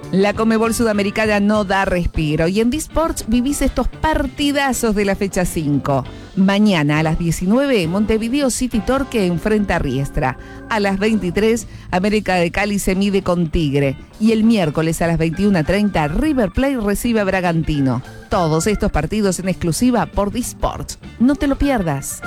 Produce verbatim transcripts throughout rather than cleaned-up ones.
La Conmebol Sudamericana no da respiro y en D-Sports vivís estos partidazos de la fecha cinco. Mañana a las diecinueve, Montevideo City Torque enfrenta a Riestra. A las veintitrés, América de Cali se mide con Tigre. Y el miércoles a las veintiuna treinta, River Plate recibe a Bragantino. Todos estos partidos en exclusiva por D-Sports. No te lo pierdas.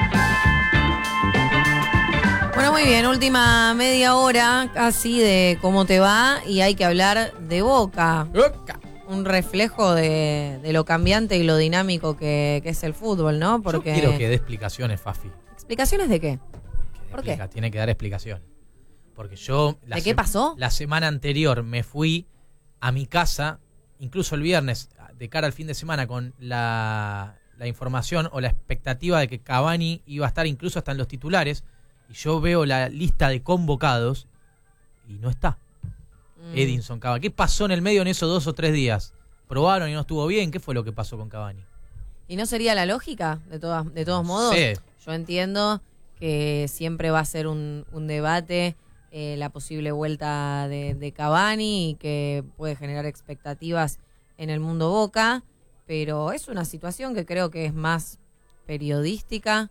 Bueno, muy bien, última media hora casi de cómo te va y hay que hablar de Boca. Boca. Un reflejo de, de lo cambiante y lo dinámico que, que es el fútbol, ¿no? Porque... Yo quiero que dé explicaciones, Fafi. ¿Explicaciones de qué? Que ¿Por explica, qué? Tiene que dar explicación. Porque yo... La ¿De qué pasó? La semana anterior me fui a mi casa, incluso el viernes, de cara al fin de semana, con la, la información o la expectativa de que Cavani iba a estar incluso hasta en los titulares, y yo veo la lista de convocados y no está. Mm. Edinson Cavani. ¿Qué pasó en el medio en esos dos o tres días? ¿Probaron y no estuvo bien? ¿Qué fue lo que pasó con Cavani? ¿Y no sería la lógica, de, todas, de todos No modos? sé. Yo entiendo que siempre va a ser un, un debate eh, la posible vuelta de, de Cavani y que puede generar expectativas en el mundo Boca, pero es una situación que creo que es más periodística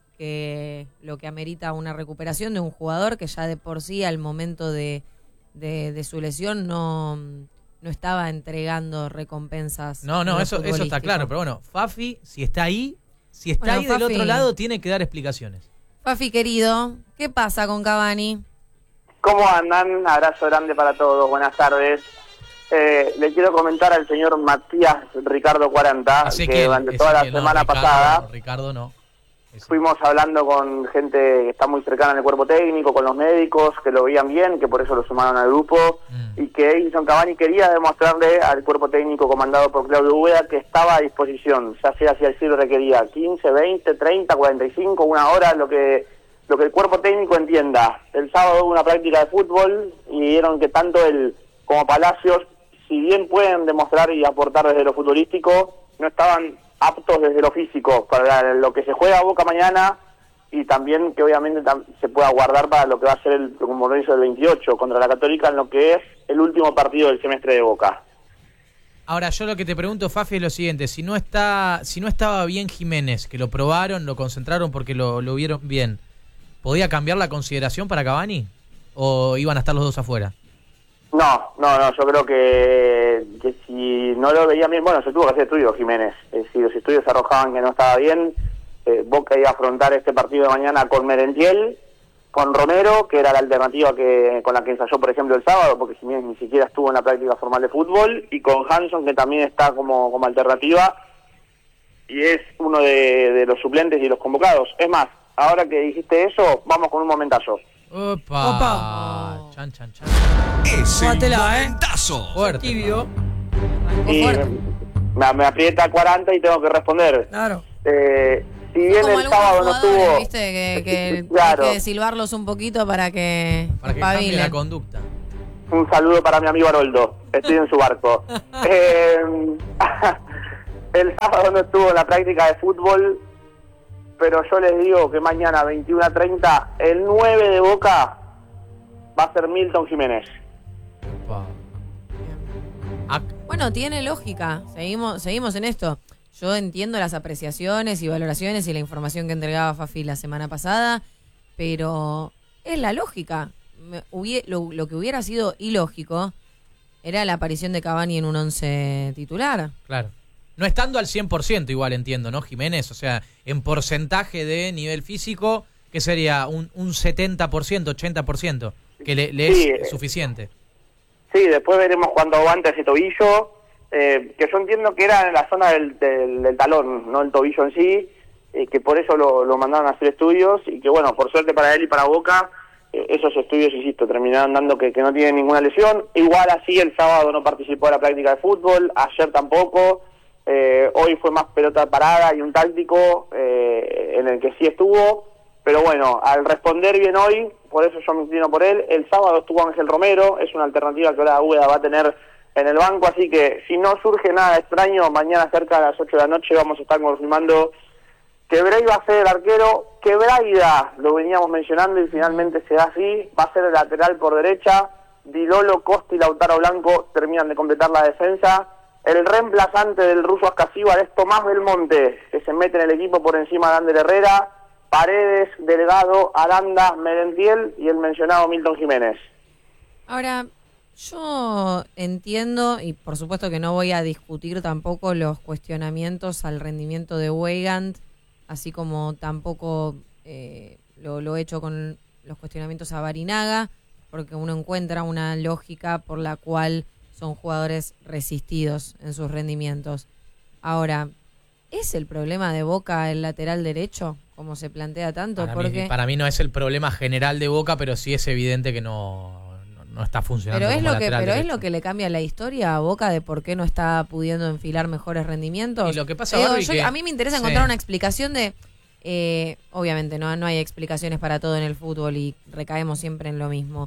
que lo que amerita una recuperación de un jugador que ya de por sí al momento de, de, de su lesión no, no estaba entregando recompensas. No, no, eso, eso está claro, pero bueno, Fafi, si está ahí, si está bueno, ahí Fafi, del otro lado, tiene que dar explicaciones. Fafi, querido, ¿qué pasa con Cavani? ¿Cómo andan? Abrazo grande para todos, buenas tardes. Eh, le quiero comentar al señor Matías Ricardo cuarenta, Así que, que durante toda la no, semana Ricardo, pasada... No, Ricardo no. Ese. Fuimos hablando con gente que está muy cercana en el cuerpo técnico, con los médicos, que lo veían bien, que por eso lo sumaron al grupo, mm. y que Edinson Cavani quería demostrarle al cuerpo técnico comandado por Claudio Ubeda que estaba a disposición, ya sea si así lo requería, quince, veinte, treinta, cuarenta y cinco, una hora, lo que lo que el cuerpo técnico entienda. El sábado hubo una práctica de fútbol y vieron que tanto él como Palacios, si bien pueden demostrar y aportar desde lo futbolístico, no estaban aptos desde lo físico para lo que se juega a Boca mañana y también que obviamente tam- se pueda guardar para lo que va a ser el compromiso del veintiocho contra la Católica en lo que es el último partido del semestre de Boca. Ahora, yo lo que te pregunto, Fafi, es lo siguiente: si no está, si no estaba bien Jiménez, que lo probaron, lo concentraron porque lo, lo vieron bien, ¿podía cambiar la consideración para Cavani? ¿O iban a estar los dos afuera? No, no, no, yo creo que, que si no lo veía bien, bueno, se tuvo que hacer estudios, Jiménez. Eh, si los estudios arrojaban que no estaba bien, eh, Boca iba a afrontar este partido de mañana con Merentiel, con Romero, que era la alternativa que con la que ensayó, por ejemplo, el sábado, porque Jiménez ni siquiera estuvo en la práctica formal de fútbol, y con Hanson, que también está como, como alternativa, y es uno de, de los suplentes y los convocados. Es más, ahora que dijiste eso, vamos con un momentazo. Opa. Opa. Chan, chan, chan. Es el ¿eh? momentazo. Fuerte. Tibio. Y me, me aprieta cuarenta y tengo que responder. Claro. Eh, si bien Como el sábado no estuvo... ¿viste? Que, que claro. hay que silbarlos un poquito para que Para que cambie espabilen. la conducta. Un saludo para mi amigo Haroldo. Estoy en su barco. eh, el sábado no estuvo en la práctica de fútbol, pero yo les digo que mañana veintiuna treinta, el nueve de Boca va a ser Milton Jiménez. Opa. Ah, Bueno, tiene lógica. Seguimos, seguimos en esto. Yo entiendo las apreciaciones y valoraciones y la información que entregaba Fafi la semana pasada, pero es la lógica. Me, hubie, lo, lo que hubiera sido ilógico era la aparición de Cavani en un once titular. claro. No estando al cien por ciento igual, entiendo, ¿no, Jiménez? O sea, en porcentaje de nivel físico, ¿qué sería? Un, un setenta por ciento, ochenta por ciento, que le, le Sí, es suficiente. Sí, después veremos cuando aguante ese tobillo, eh, que yo entiendo que era en la zona del, del, del talón, no el tobillo en sí, eh, que por eso lo, lo mandaron a hacer estudios y que bueno, por suerte para él y para Boca, eh, esos estudios, insisto, terminaron dando que, que no tiene ninguna lesión. Igual así el sábado no participó de la práctica de fútbol, ayer tampoco, eh, hoy fue más pelota parada y un táctico eh, en el que sí estuvo, pero bueno, al responder bien hoy, por eso yo me inclino por él. El sábado estuvo Ángel Romero, es una alternativa que ahora Úbeda va a tener en el banco, así que si no surge nada extraño, mañana cerca de las ocho de la noche vamos a estar confirmando que Bray va a ser el arquero, que Braida, lo veníamos mencionando y finalmente se da así, va a ser el lateral por derecha, Di Lolo, Costa y Lautaro Blanco terminan de completar la defensa. El reemplazante del ruso Ascasíbar es Tomás Belmonte, que se mete en el equipo por encima de Ander Herrera, Paredes, Delgado, Aranda, Merentiel y el mencionado Milton Jiménez. Ahora, yo entiendo, y por supuesto que no voy a discutir tampoco los cuestionamientos al rendimiento de Weigand, así como tampoco eh, lo, lo he hecho con los cuestionamientos a Barinaga, porque uno encuentra una lógica por la cual son jugadores resistidos en sus rendimientos. Ahora, ¿es el problema de Boca el lateral derecho, como se plantea tanto? Para, porque mí, para mí no es el problema general de Boca, pero sí es evidente que no, no, no está funcionando. Pero, es como lo, que, lateral pero es derecho. lo que le cambia la historia a Boca de por qué no está pudiendo enfilar mejores rendimientos. Y lo que pasa, Digo, Barbie, yo- que- a mí me interesa sí. encontrar una explicación de... Eh, obviamente no, no hay explicaciones para todo en el fútbol y recaemos siempre en lo mismo.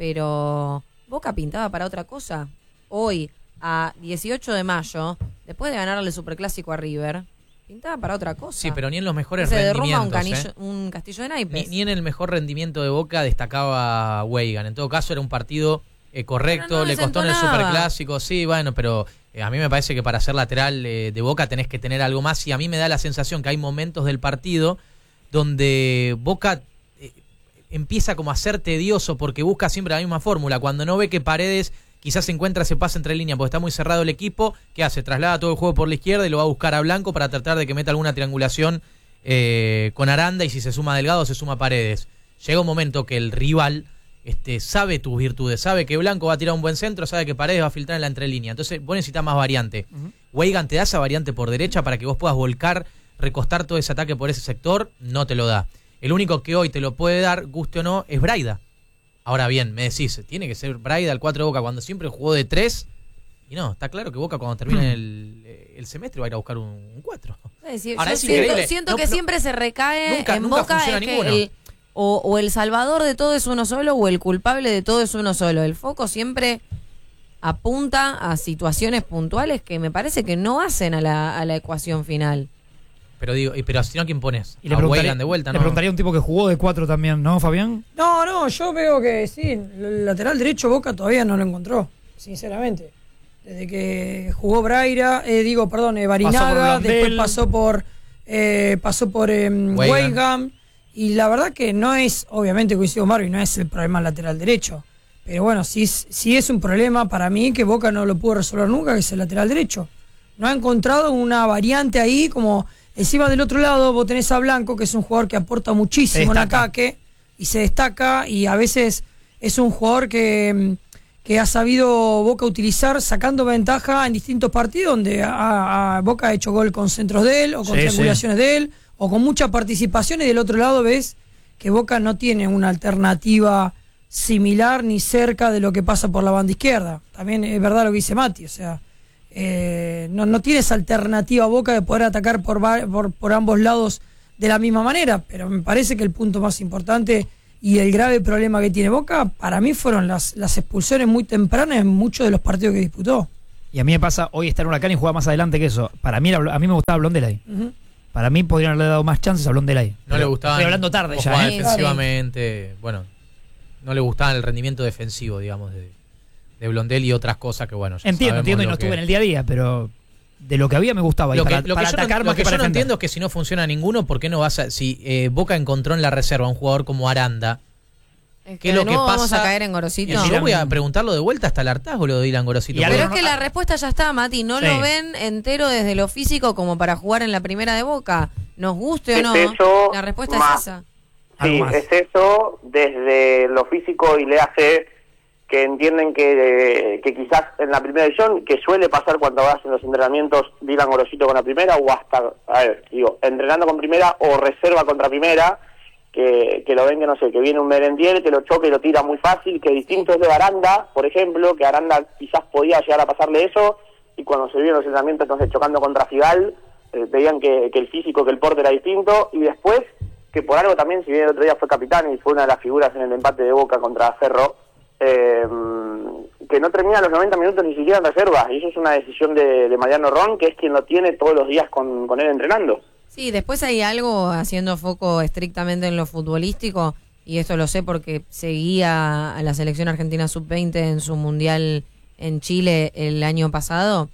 Pero Boca pintaba para otra cosa. Hoy, a dieciocho de mayo, después de ganarle el Superclásico a River, pintaba para otra cosa. Sí, pero ni en los mejores se derrumba rendimientos. un, canillo, ¿eh? un castillo de Ni, naipes. ni en el mejor rendimiento de Boca destacaba Weigand. En todo caso, era un partido eh, correcto, Pero no le costó en el desentonaba. Superclásico, sí, bueno, pero eh, a mí me parece que para ser lateral eh, de Boca tenés que tener algo más, y a mí me da la sensación que hay momentos del partido donde Boca eh, empieza como a ser tedioso porque busca siempre la misma fórmula. Cuando no ve que Paredes quizás se encuentra ese pase entre líneas porque está muy cerrado el equipo, ¿qué hace? Traslada todo el juego por la izquierda y lo va a buscar a Blanco para tratar de que meta alguna triangulación eh, con Aranda, y si se suma Delgado se suma Paredes. Llega un momento que el rival este, sabe tus virtudes, sabe que Blanco va a tirar un buen centro, sabe que Paredes va a filtrar en la entrelínea, entonces vos necesitas más variante. Uh-huh. Weigand te da esa variante por derecha para que vos puedas volcar, recostar todo ese ataque por ese sector, no te lo da. El único que hoy te lo puede dar, guste o no, es Braida. Ahora bien, me decís, tiene que ser Braida el cuatro de Boca cuando siempre jugó de tres, y no, está claro que Boca cuando termine el, el semestre va a ir a buscar un, un cuatro. Es decir, Ahora yo es siento, increíble. siento No, que no, siempre se recae nunca- en nunca Boca funciona es que ninguno. el- o, o el salvador de todo es uno solo o el culpable de todo es uno solo. El foco siempre apunta a situaciones puntuales que me parece que no hacen a la, a la ecuación final. Pero digo, y- pero si no, ¿quién pones? Y le a preguntaría, Weigand de vuelta, le ¿no? preguntaría a un tipo que jugó de cuatro también, ¿no, Fabián? No, no, yo veo que sí, el lateral derecho Boca todavía no lo encontró, sinceramente. Desde que jugó Braira, eh, digo, perdón, eh, Barinaga, Blondel. después pasó por eh, pasó por eh, Weigand. Weigand, y la verdad que no es, obviamente coincido con Marvin, no es el problema lateral derecho, pero bueno, sí, es- sí es un problema para mí que Boca no lo pudo resolver nunca, que es el lateral derecho. No ha encontrado una variante ahí, como encima del otro lado vos tenés a Blanco, que es un jugador que aporta muchísimo en destaca. ataque y se destaca, y a veces es un jugador que, que ha sabido Boca utilizar sacando ventaja en distintos partidos donde a, a Boca ha hecho gol con centros de él o con Sí, triangulaciones de él o con mucha participación, y del otro lado ves que Boca no tiene una alternativa similar ni cerca de lo que pasa por la banda izquierda. También es verdad lo que dice Mati, o sea, eh, no, no tiene esa alternativa Boca de poder atacar por, va- por, por ambos lados de la misma manera, pero me parece que el punto más importante y el grave problema que tiene Boca, para mí fueron las, las expulsiones muy tempranas en muchos de los partidos que disputó. Y a mí me pasa, hoy está en Huracán y juega más adelante que eso. Para mí, era- a mí me gustaba Blondelay. Ujú. Para mí podrían haberle dado más chances a Blondelay. No Pero le gustaban. Estoy hablando tarde cómo ya, jugaba ¿eh? defensivamente. Bueno, no le gustaba el rendimiento defensivo, digamos, de, de Blondel y otras cosas que, bueno, ya Entiendo, sabemos entiendo, y lo no que- estuve en el día a día, pero de lo que había me gustaba. Y Lo que, para, lo que para yo no, atacar lo más que que yo para no defender. entiendo es que si no funciona ninguno, ¿por qué no vas a...? Si eh, Boca encontró en la reserva un jugador como Aranda, Es ¿qué es lo de que nuevo pasa? vamos a caer en Gorosito. y yo voy a preguntarlo de vuelta hasta el hartazgo, lo de Dylan Gorosito. Y porque- Pero no- es que la respuesta ya está, Mati. No Sí. lo ven entero desde lo físico como para jugar en la primera de Boca. Nos guste o Es no, eso, la respuesta más. es esa. Algo Sí, más. es eso desde lo físico, y le hace que entienden que, que quizás en la primera edición, que suele pasar cuando vas en los entrenamientos, Dylan Gorosito con la primera, o hasta, a ver, digo, entrenando con primera o reserva contra primera, que, que lo ven que no sé, que viene un Merentiel, que lo choca y lo tira muy fácil, que distinto es de Aranda, por ejemplo, que Aranda quizás podía llegar a pasarle eso, y cuando se vio en los entrenamientos entonces chocando contra Figal, eh, veían que, que el físico, que el porte era distinto, y después, que por algo también, si bien el otro día fue capitán y fue una de las figuras en el empate de Boca contra Ferro, eh, que no termina los noventa minutos ni siquiera en reserva, y eso es una decisión de, de Mariano Ron, que es quien lo tiene todos los días con, con él entrenando. Sí, después hay algo haciendo foco estrictamente en lo futbolístico, y esto lo sé porque seguía a la selección argentina sub veinte en su mundial en Chile el año pasado,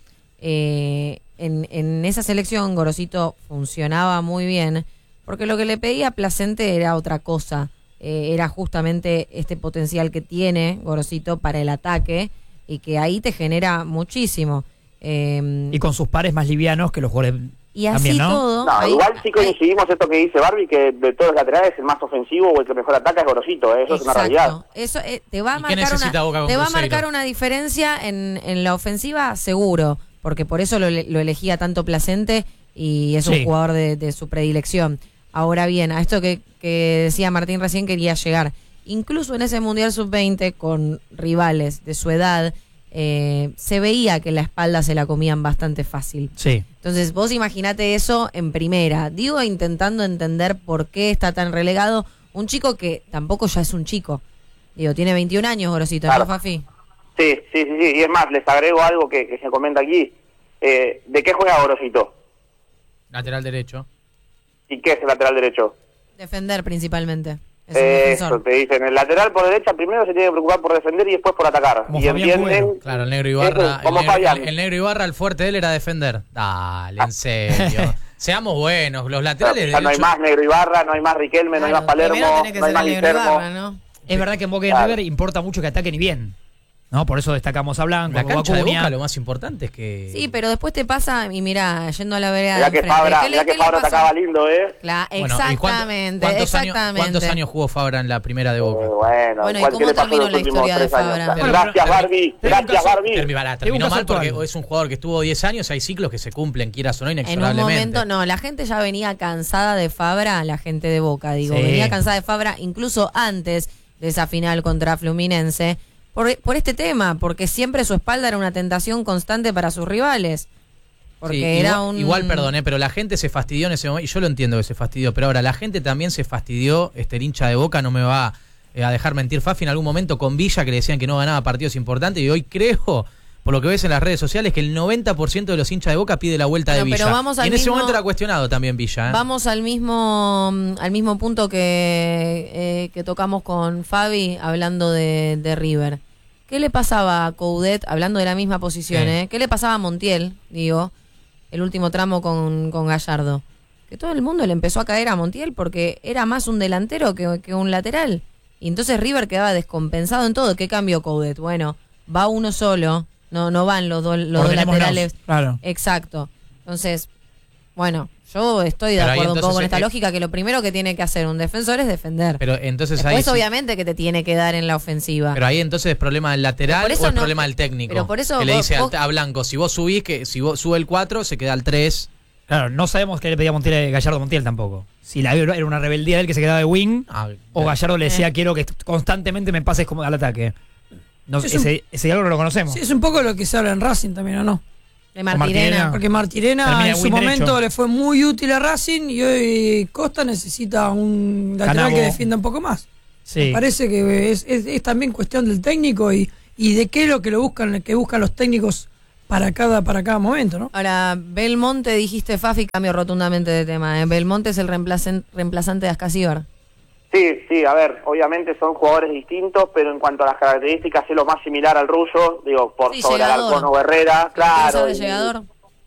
eh, en, en esa selección Gorosito funcionaba muy bien, porque lo que le pedía a Placente era otra cosa, eh, era justamente este potencial que tiene Gorosito para el ataque, y que ahí te genera muchísimo. Eh, y con sus pares más livianos que los jugadores. Y así también, ¿no? todo. No, ahí, igual sí ahí, coincidimos esto que dice Barbie, que de todos los laterales el más ofensivo o el que mejor ataca es Gorosito, ¿eh? Eso exacto. es una realidad. Eso eh, te va a ¿Y qué marcar necesita una, Boca con te va a Cruzeiro? marcar una diferencia en, en la ofensiva, seguro, porque por eso lo, lo elegía tanto Placente y es un Sí. jugador de, de su predilección. Ahora bien, a esto que, que decía Martín recién quería llegar. Incluso en ese Mundial sub veinte con rivales de su edad, eh, se veía que la espalda se la comían bastante fácil. Sí. Entonces vos imaginate eso en primera. Digo, intentando entender por qué está tan relegado un chico que tampoco ya es un chico. Digo, tiene veintiún años, Gorosito, Claro. ¿no, Fafi? Sí, sí, sí, sí. Y es más, les agrego algo que, que se comenta aquí. Eh, ¿De qué juega Gorosito? Lateral derecho. ¿Y qué es el lateral derecho? Defender principalmente. Es un Eso, defensor. te dicen. El lateral por derecha primero se tiene que preocupar por defender y después por atacar. Como y Fabián entienden... Cubero. Claro, el negro Ibarra. Eso, como el, negro, Fabián. el- el negro Ibarra, el fuerte de él era defender. Dale, en serio. Seamos buenos. Los laterales Ya no hay derechos- más Negro Ibarra, no hay más Riquelme, no hay más Claro, primero Palermo, tenés que no hay ser más el negro Guillermo. Ibarra, ¿no? Es verdad que en Boca y en Claro. River importa mucho que ataquen y bien. ¿No? Por eso destacamos a Blanco, La a cancha de Acuña. Boca lo más importante es que... Sí, pero después te pasa, y mira, yendo a la vereda Mirá de que enfrente, Fabra, ¿qué le- mirá qué que le Fabra pasó? atacaba lindo, ¿eh? Cla- Bueno, ¿y cuánto- exactamente, ¿cuántos, exactamente. Años, ¿Cuántos años jugó Fabra en la primera de Eh, Boca? bueno, Bueno, ¿y ¿cuál- cómo qué le pasó terminó los la últimos historia de tres años? Fabra? Bueno, Gracias, pero- Barbie, tengo un gracias, caso- Barbie. Termi- pará, Tengo un terminó caso mal porque actual. es un jugador que estuvo diez años, hay ciclos que se cumplen, quieras o no, En un inexorablemente. momento, no, la gente ya venía cansada de Fabra, la gente de Boca, digo, Sí. venía cansada de Fabra incluso antes de esa final contra Fluminense, por, por este tema, porque siempre su espalda era una tentación constante para sus rivales. Porque Sí, era igual, un... igual, perdón, eh, pero la gente se fastidió en ese momento, y yo lo entiendo que se fastidió, pero ahora la gente también se fastidió, este el hincha de Boca no me va eh, a dejar mentir Fafi, en algún momento con Villa, que le decían que no ganaba partidos importantes, y hoy creo, por lo que ves en las redes sociales, que el noventa por ciento de los hinchas de Boca pide la vuelta Bueno, de Villa. pero vamos y al en ese mismo- momento era cuestionado también Villa. ¿eh? Vamos al mismo al mismo punto que, eh, que tocamos con Fabi hablando de, de River. ¿Qué le pasaba a Coudet, hablando de la misma posición, Sí. eh? ¿Qué le pasaba a Montiel, digo, el último tramo con, con Gallardo? Que todo el mundo le empezó a caer a Montiel porque era más un delantero que, que un lateral. Y entonces River quedaba descompensado en todo. ¿Qué cambió Coudet? Bueno, va uno solo, no no van los, dos los dos Ordenémonos. laterales. Claro. Exacto. Entonces, bueno, yo estoy de Pero ahí acuerdo un poco entonces, con esta eh, lógica que lo primero que tiene que hacer un defensor es defender. Pero entonces Después, ahí sí- obviamente, que te tiene que dar en la ofensiva. Pero ahí entonces es problema del lateral Pero por eso o es no- problema del técnico. pero por eso que le vos- dice al- vos- a Blanco, si vos subís, que si vos sube el cuatro, se queda al tres. Claro, no sabemos qué le pedía Montiel, Gallardo a Montiel tampoco. Si la era una rebeldía de él que se quedaba de wing, Ah, o Gallardo le decía Eh. quiero que constantemente me pases como al ataque. No, Es ese, ese diálogo no lo conocemos. Sí, es un poco lo que se habla en Racing también, ¿o no? de Martirena. Martirena. Porque Martirena Termina en su wing momento derecho. le fue muy útil a Racing y hoy Costa necesita un lateral Canavo. que defienda un poco más. Sí. Me parece que es, es- es también cuestión del técnico y, y de qué es lo que lo buscan, que buscan los técnicos para cada, para cada momento, ¿no? Ahora, Belmonte, dijiste, Fafi, cambio rotundamente de tema. ¿eh? Belmonte es el reemplacen- reemplazante de Ascasíbar. Sí, sí, a ver, obviamente son jugadores distintos, pero en cuanto a las características es lo más similar al ruso, digo, por Sí, sobre llegador. Alarcón o Herrera, claro. ¿Quiere ser de y- llegador?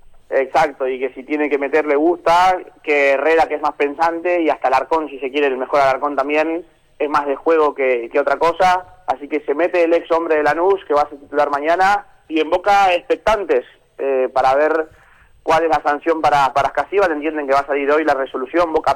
Exacto, y que si tiene que meter le gusta, que Herrera que es más pensante, y hasta Alarcón, si se quiere, el mejor Alarcón también, es más de juego que, que otra cosa, así que se mete el ex hombre de Lanús, que va a ser titular mañana, y en Boca expectantes eh, para ver cuál es la sanción para, para Ascasíbar, entienden que va a salir hoy la resolución, Boca